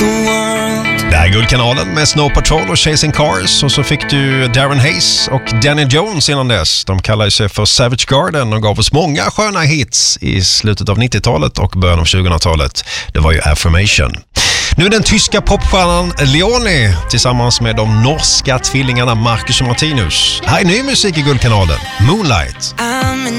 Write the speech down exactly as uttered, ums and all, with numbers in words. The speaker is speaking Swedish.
Det här är Guldkanalen med Snow Patrol och Chasing Cars. Och så fick du Darren Hayes och Danny Jones innan dess. De kallar sig för Savage Garden och gav oss många sköna hits i slutet av nittiotalet och början av tjugohundratalet. Det var ju Affirmation. Nu är den tyska popstjärnan Leone tillsammans med de norska tvillingarna Marcus och Martinus. Här är ny musik i Guldkanalen, Moonlight.